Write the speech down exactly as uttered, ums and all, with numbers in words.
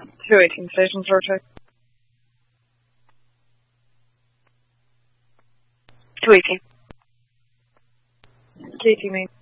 two eighteen station, zero two. two eighteen. K T, mate.